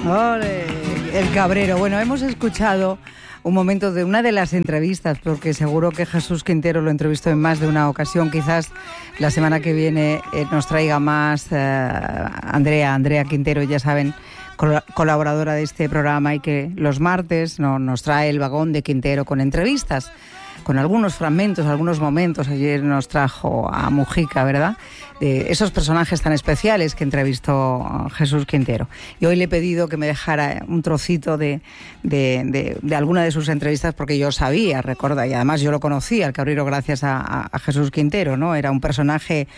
¡Ole! El cabrero. Bueno, hemos escuchado un momento de una de las entrevistas, porque seguro que Jesús Quintero lo entrevistó en más de una ocasión. Quizás la semana que viene nos traiga más Andrea Quintero, ya saben, colaboradora de este programa, y que los martes nos trae el vagón de Quintero con entrevistas, con algunos fragmentos, algunos momentos. Ayer nos trajo a Mujica, ¿verdad?, de esos personajes tan especiales que entrevistó Jesús Quintero. Y hoy le he pedido que me dejara un trocito de alguna de sus entrevistas, porque yo sabía, recuerda, y además yo lo conocía, al cabrero, gracias a Jesús Quintero, ¿no? Era un personaje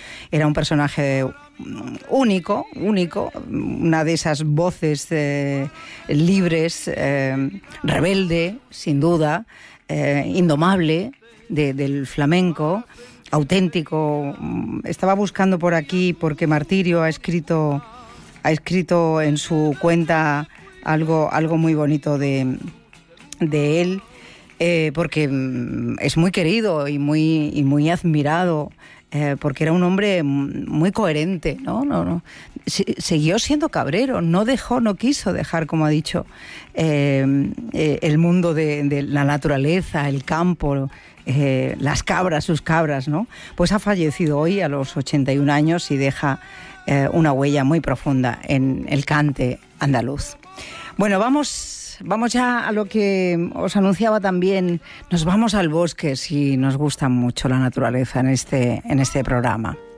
único, una de esas voces libres, rebelde, sin duda, indomable, del flamenco, auténtico. Estaba buscando por aquí porque Martirio ha escrito en su cuenta algo muy bonito de él, porque es muy querido y muy admirado, porque era un hombre muy coherente, ¿no? Siguió siendo cabrero, no quiso dejar, como ha dicho, el mundo de la naturaleza, el campo, las cabras, sus cabras, ¿no? Pues ha fallecido hoy a los 81 años y deja una huella muy profunda en el cante andaluz. Bueno, vamos ya a lo que os anunciaba también. Nos vamos al bosque, si nos gusta mucho la naturaleza en este programa.